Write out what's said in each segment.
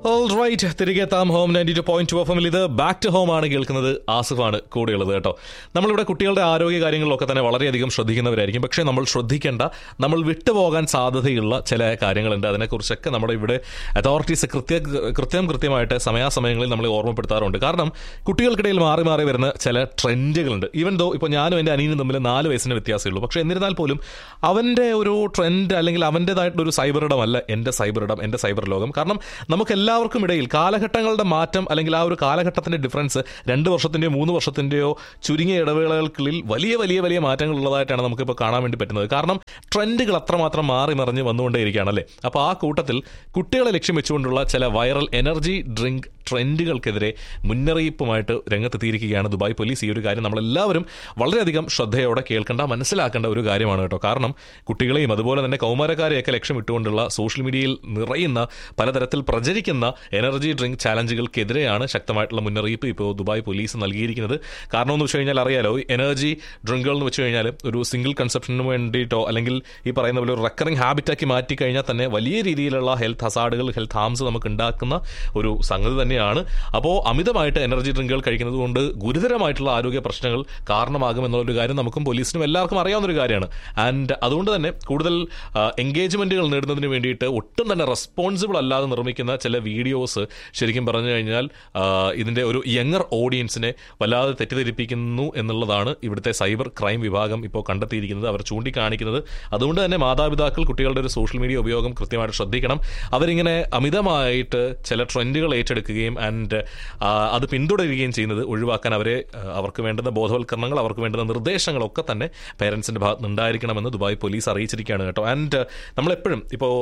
Alright, തിരികെ എത്താം home 92.2 FM. ഇത് ബാക്ക് ടു ഹോം ആണ് കേൾക്കുന്നത്. ആസിഫാണ് കൂടെയുള്ളത് കേട്ടോ. നമ്മളിവിടെ കുട്ടികളുടെ ആരോഗ്യ കാര്യങ്ങളിലൊക്കെ തന്നെ വളരെയധികം ശ്രദ്ധിക്കുന്നവരായിരിക്കും. പക്ഷേ നമ്മൾ ശ്രദ്ധിക്കേണ്ട, നമ്മൾ വിട്ടുപോകാൻ സാധ്യതയുള്ള ചില കാര്യങ്ങളുണ്ട്. അതിനെക്കുറിച്ചൊക്കെ നമ്മുടെ ഇവിടെ അതോറിറ്റീസ് കൃത്യമായിട്ട് സമയാസമയങ്ങളിൽ നമ്മളെ ഓർമ്മപ്പെടുത്താറുണ്ട്. കാരണം കുട്ടികൾക്കിടയിൽ മാറി മാറി വരുന്ന ചില ട്രെൻഡുകളുണ്ട്. ഈവൻ ദോ ഇപ്പോൾ ഞാനും എൻ്റെ അനിയനും തമ്മിൽ 4 വയസ്സിന് വ്യത്യാസമേ ഉള്ളൂ. പക്ഷേ എന്നിരുന്നാൽ പോലും അവൻ്റെ ഒരു ട്രെൻഡ് അല്ലെങ്കിൽ അവൻ്റേതായിട്ടുള്ളൊരു സൈബർ ഇടമല്ല എൻ്റെ സൈബർ ഇടം, എൻ്റെ സൈബർ ലോകം. കാരണം നമുക്കെല്ലാവർക്കും ഇടയിൽ കാലഘട്ടങ്ങളുടെ മാറ്റം അല്ലെങ്കിൽ ആ ഒരു കാലഘട്ടത്തിന്റെ ഡിഫറൻസ് 2 വർഷത്തിന്റെയോ 3 വർഷത്തിന്റെയോ ചുരുങ്ങിയ ഇടവേളകൾക്കുള്ളിൽ വലിയ വലിയ വലിയ മാറ്റങ്ങൾ ഉള്ളതായിട്ടാണ് നമുക്കിപ്പോൾ കാണാൻ വേണ്ടി പറ്റുന്നത്. കാരണം ട്രെൻഡുകൾ അത്രമാത്രം മാറി മറിഞ്ഞ് വന്നുകൊണ്ടേയിരിക്കുകയാണല്ലേ. അപ്പോൾ ആ കൂട്ടത്തിൽ കുട്ടികളെ ലക്ഷ്യം വെച്ചുകൊണ്ടുള്ള ചില വൈറൽ എനർജി ഡ്രിങ്ക് ട്രെൻഡുകൾക്കെതിരെ മുന്നറിയിപ്പുമായിട്ട് രംഗത്തെത്തിയിരിക്കുകയാണ് ദുബായ് പോലീസ്. ഈ ഒരു കാര്യം നമ്മളെല്ലാവരും വളരെയധികം ശ്രദ്ധയോടെ കേൾക്കേണ്ട, മനസ്സിലാക്കേണ്ട ഒരു കാര്യമാണ് കേട്ടോ. കാരണം കുട്ടികളെയും അതുപോലെ തന്നെ കൗമാരക്കാരെയൊക്കെ ലക്ഷ്യം ഇട്ടുകൊണ്ടുള്ള സോഷ്യൽ മീഡിയയിൽ നിറയുന്ന പലതരത്തിൽ പ്രചരിക്കുന്ന എനർജി ഡ്രിങ്ക് ചാലഞ്ചുകൾക്കെതിരെയാണ് ശക്തമായിട്ടുള്ള മുന്നറിയിപ്പ് ഇപ്പോൾ ദുബായ് പോലീസ് നൽകിയിരിക്കുന്നത്. കാരണം എന്ന് വെച്ച് കഴിഞ്ഞാൽ അറിയാലോ, എനർജി ഡ്രിങ്കുകൾ എന്ന് വെച്ച് കഴിഞ്ഞാൽ ഒരു സിംഗിൾ കൺസപ്ഷന് വേണ്ടിയിട്ടോ അല്ലെങ്കിൽ ഈ പറയുന്ന പോലെ ഒരു റെക്കറിംഗ് ഹാബിറ്റാക്കി മാറ്റി കഴിഞ്ഞാൽ തന്നെ വലിയ രീതിയിലുള്ള ഹെൽത്ത് ഹസാർഡുകൾ, ഹെൽത്ത് ഹാംസ് നമുക്ക് ഉണ്ടാക്കുന്ന ഒരു സംഗതി തന്നെയാണ്. അപ്പോൾ അമിതമായിട്ട് എനർജി ഡ്രിങ്കുകൾ കഴിക്കുന്നത് കൊണ്ട് ഗുരുതരമായിട്ടുള്ള ആരോഗ്യ പ്രശ്നങ്ങൾ കാരണമാകുമെന്നുള്ളൊരു കാര്യം നമുക്കും പോലീസിനും എല്ലാവർക്കും അറിയാവുന്നൊരു കാര്യമാണ്. ആൻഡ് അതുകൊണ്ട് തന്നെ കൂടുതൽ എൻഗേജ്മെന്റുകൾ നേടുന്നതിന് വേണ്ടിയിട്ട് ഒട്ടും തന്നെ റെസ്പോൺസിബിൾ അല്ലാതെ നിർമ്മിക്കുന്ന ചില വീഡിയോസ് ശരിക്കും പറഞ്ഞു കഴിഞ്ഞാൽ ഇതിൻ്റെ ഒരു യങ്ങർ ഓഡിയൻസിനെ വല്ലാതെ തെറ്റിദ്ധരിപ്പിക്കുന്നു എന്നുള്ളതാണ് ഇവിടുത്തെ സൈബർ ക്രൈം വിഭാഗം ഇപ്പോൾ കണ്ടെത്തിയിരിക്കുന്നത്, അവർ ചൂണ്ടിക്കാണിക്കുന്നത്. അതുകൊണ്ട് തന്നെ മാതാപിതാക്കൾ കുട്ടികളുടെ ഒരു സോഷ്യൽ മീഡിയ ഉപയോഗം കൃത്യമായിട്ട് ശ്രദ്ധിക്കണം. അവരിങ്ങനെ അമിതമായിട്ട് ചില ട്രെൻഡുകൾ ഏറ്റെടുക്കുകയും ആൻഡ് അത് പിന്തുടരുകയും ചെയ്യുന്നത് ഒഴിവാക്കാൻ അവർക്ക് വേണ്ടുന്ന ബോധവൽക്കരണങ്ങൾ, അവർക്ക് വേണ്ടുന്ന നിർദ്ദേശങ്ങളൊക്കെ തന്നെ പേരൻസിൻ്റെ ഭാഗത്ത് നിന്നുണ്ടായിരിക്കണമെന്ന് ദുബായ് പോലീസ് അറിയിച്ചിരിക്കുകയാണ് കേട്ടോ. ആൻഡ് നമ്മളെപ്പോഴും ഇപ്പോൾ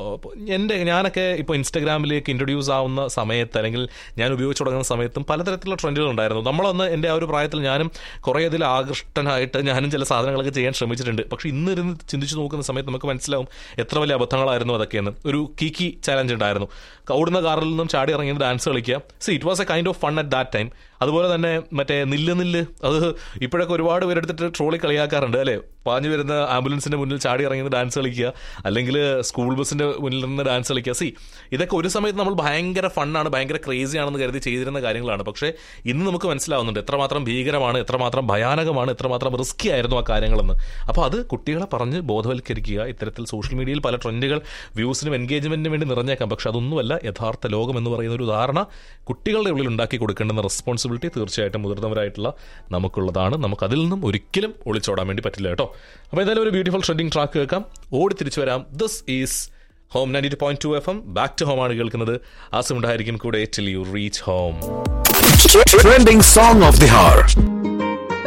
ഞാനൊക്കെ ഇപ്പോൾ ഇൻസ്റ്റാഗ്രാമിലേക്ക് ഇൻട്രൊഡ്യൂസ് ആവുന്ന സമയത്ത് അല്ലെങ്കിൽ ഞാൻ ഉപയോഗിച്ച് തുടങ്ങുന്ന സമയത്തും പലതരത്തിലുള്ള ട്രെൻഡുകൾ ഉണ്ടായിരുന്നു. നമ്മളന്ന് എൻ്റെ ആ ഒരു പ്രായത്തിൽ ഞാനും കുറേ അതിൽ ആകൃഷ്ടനായിട്ട് ഞാനും ചില സാധനങ്ങളൊക്കെ ചെയ്യാൻ ശ്രമിച്ചിട്ടുണ്ട്. പക്ഷേ ഇന്നിരുന്ന് ചിന്തിച്ച് നോക്കുന്ന സമയത്ത് നമുക്ക് മനസ്സിലാവും എത്ര വലിയ അബദ്ധങ്ങളായിരുന്നു അതൊക്കെയെന്ന്. ഒരു കീക്കി ചാലഞ്ച് ഉണ്ടായിരുന്നു. ഓടുന്ന കാറിൽ നിന്നും ചാടി ഇറങ്ങി ഡാൻസ് കളിക്കുക. It was A kind of fun at that time. അതുപോലെ തന്നെ മറ്റേ നില്ല് അത് ഇപ്പോഴൊക്കെ ഒരുപാട് പേരെടുത്തിട്ട് ട്രോളി കളിയാക്കാറുണ്ട് അല്ലേ. പാഞ്ഞു വരുന്ന ആംബുലൻസിന്റെ മുന്നിൽ ചാടി ഇറങ്ങി ഡാൻസ് കളിക്കുക, അല്ലെങ്കിൽ സ്കൂൾ ബസ്സിന്റെ മുന്നിൽ നിന്ന് ഡാൻസ് കളിക്കുക. ഇതൊക്കെ ഒരു സമയത്ത് നമ്മൾ ഭയങ്കര ഫണ്ണാണ്, ഭയങ്കര ക്രേസി ആണെന്ന് കരുതി ചെയ്തിരുന്ന കാര്യങ്ങളാണ്. പക്ഷേ ഇന്ന് നമുക്ക് മനസ്സിലാവുന്നുണ്ട് എത്രമാത്രം ഭീകരമാണ്, എത്രമാത്രം ഭയാനകമാണ്, എത്രമാത്രം റിസ്കി ആയിരുന്നു ആ കാര്യങ്ങളെന്ന്. അപ്പോൾ അത് കുട്ടികളെ പറഞ്ഞ് ബോധവൽക്കരിക്കുക. ഇത്തരത്തിൽ സോഷ്യൽ മീഡിയയിൽ പല ട്രെൻഡുകൾ വ്യൂസിനും എൻഗേജ്മെന്റിനും വേണ്ടി നിറഞ്ഞേക്കാം. പക്ഷെ അതൊന്നുമല്ല യഥാർത്ഥ ലോകം എന്ന് പറയുന്ന ഒരു ധാരണ കുട്ടികളുടെ ഉള്ളിൽ ഉണ്ടാക്കി കൊടുക്കേണ്ടുന്ന റെസ്പോൺസിബിലിറ്റി തീർച്ചയായിട്ടും മുതിർന്നവരായിട്ടുള്ള നമുക്കുള്ളതാണ്. നമുക്കതിൽ നിന്നും ഒരിക്കലും ഒളിച്ചോടാൻ വേണ്ടി പറ്റില്ല കേട്ടോ. അപ്പോൾ എന്തായാലും ഒരു ബ്യൂട്ടിഫുൾ ട്രെൻഡിങ് ട്രാക്ക് കേൾക്കാം, ഓടി തിരിച്ചു വരാം. This is home 92.2 FM. Back to home ആണ് കേൾക്കുന്നത്. ആസിം ഉണ്ടായിരിക്കും കൂടെ till you reach home. Trending song of the hour.